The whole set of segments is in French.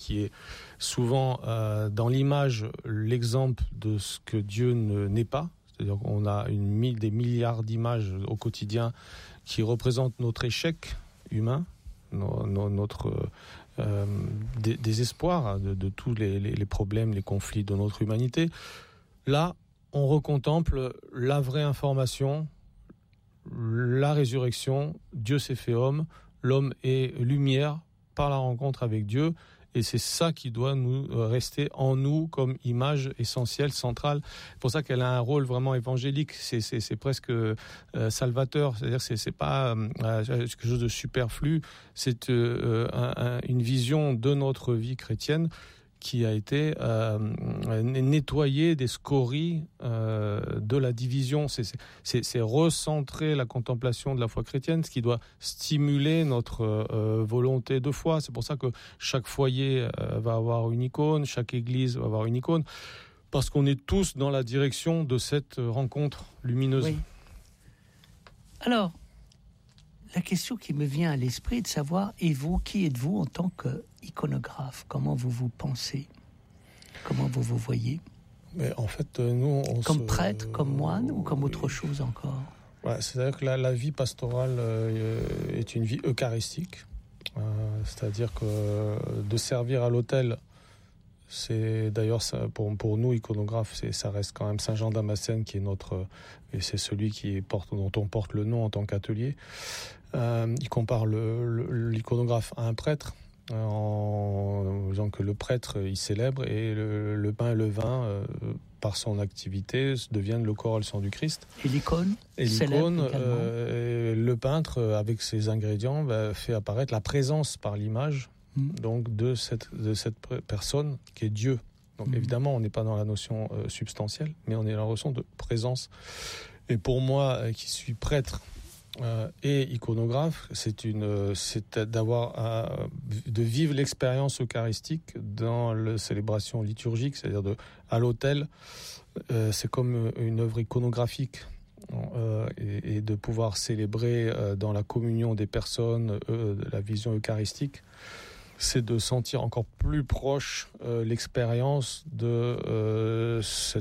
qui est souvent dans l'image l'exemple de ce que Dieu n'est pas. C'est-à-dire qu'on a des milliards d'images au quotidien qui représentent notre échec humain, notre désespoir de tous les problèmes, les conflits de notre humanité. Là, on recontemple la vraie information, la résurrection, Dieu s'est fait homme, l'homme est lumière par la rencontre avec Dieu, et c'est ça qui doit nous rester en nous comme image essentielle, centrale. C'est pour ça qu'elle a un rôle vraiment évangélique, c'est presque salvateur, c'est-à-dire c'est pas quelque chose de superflu, c'est une vision de notre vie chrétienne qui a été nettoyée des scories de la division. C'est recentrer la contemplation de la foi chrétienne, ce qui doit stimuler notre volonté de foi. C'est pour ça que chaque foyer va avoir une icône, chaque église va avoir une icône, parce qu'on est tous dans la direction de cette rencontre lumineuse. Oui. Alors, la question qui me vient à l'esprit est de savoir, et vous, qui êtes-vous en tant qu'iconographe ? Comment vous pensez ? Comment vous voyez ? Mais en fait, nous... Comme prêtre, comme moine, ou comme autre chose encore ? Ouais, c'est-à-dire que la vie pastorale est une vie eucharistique. C'est-à-dire que de servir à l'autel, c'est d'ailleurs ça, pour nous iconographes, ça reste quand même Saint Jean Damascène qui est et c'est celui dont on porte le nom en tant qu'atelier. Il compare l'iconographe à un prêtre en disant que le prêtre il célèbre et le pain et le vin par son activité deviennent le corps et le sang du Christ. Et l'icône, le peintre avec ses ingrédients fait apparaître la présence par l'image donc de cette personne qui est Dieu. Donc évidemment, on n'est pas dans la notion substantielle, mais on est dans la notion de présence. Et pour moi, qui suis prêtre et iconographe, c'est de vivre l'expérience eucharistique dans la célébration liturgique, c'est-à-dire à l'autel. C'est comme une œuvre iconographique. Et de pouvoir célébrer dans la communion des personnes la vision eucharistique, c'est de sentir encore plus proche l'expérience de ce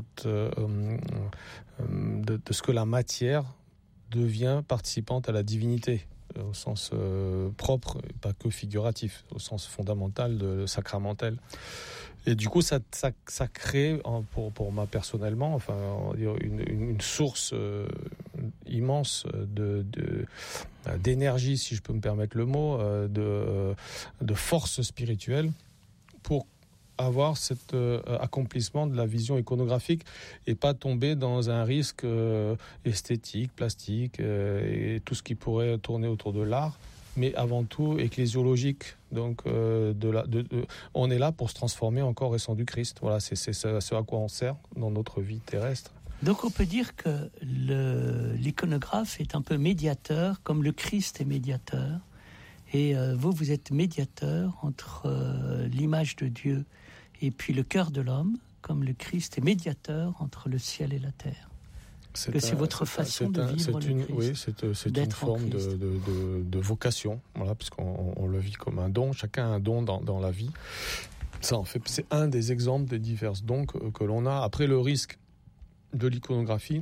que la matière devient participante à la divinité, au sens propre, et pas que figuratif, au sens fondamental, sacramentel. Et du coup, ça crée, pour moi personnellement, enfin, une source immense d'énergie, si je peux me permettre le mot, de force spirituelle pour avoir cet accomplissement de la vision iconographique et pas tomber dans un risque esthétique, plastique et tout ce qui pourrait tourner autour de l'art, mais avant tout ecclésiologique. Donc on est là pour se transformer en corps et sang du Christ. Voilà, c'est ce à quoi on sert dans notre vie terrestre. Donc on peut dire que l'iconographe est un peu médiateur, comme le Christ est médiateur. Et vous êtes médiateur entre l'image de Dieu et puis le cœur de l'homme, comme le Christ est médiateur entre le ciel et la terre. C'est votre façon de vivre le Christ. Oui, c'est une forme de vocation, voilà, puisqu'on le vit comme un don. Chacun a un don dans la vie. Ça, en fait, c'est un des exemples des divers dons que l'on a. Après, le risque de l'iconographie,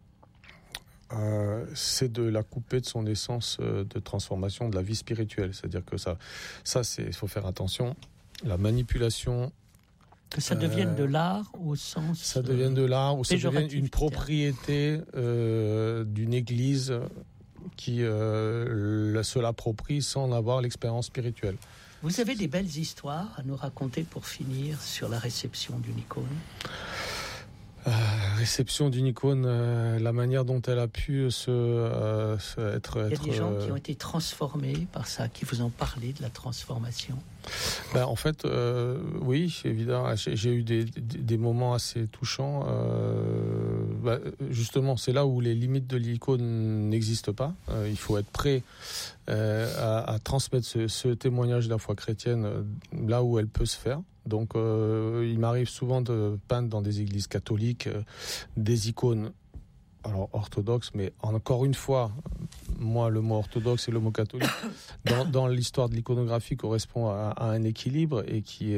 c'est de la couper de son essence de transformation de la vie spirituelle. C'est-à-dire que ça il faut faire attention. La manipulation. Que ça devienne de l'art au sens. Ça devienne de l'art ou ça devienne une propriété d'une église qui se l'approprie sans en avoir l'expérience spirituelle. Vous avez des belles histoires à nous raconter pour finir sur la réception d'une icône. Réception d'une icône, la manière dont elle a pu être... Il y a des gens qui ont été transformés par ça, qui vous ont parlé de la transformation. En fait, oui, évidemment, j'ai eu des moments assez touchants. Justement, c'est là où les limites de l'icône n'existent pas. Il faut être prêt à transmettre ce témoignage de la foi chrétienne là où elle peut se faire. Donc, il m'arrive souvent de peindre dans des églises catholiques des icônes, alors orthodoxes, mais encore une fois, moi, le mot orthodoxe et le mot catholique, dans l'histoire de l'iconographie, correspond à un équilibre et qui est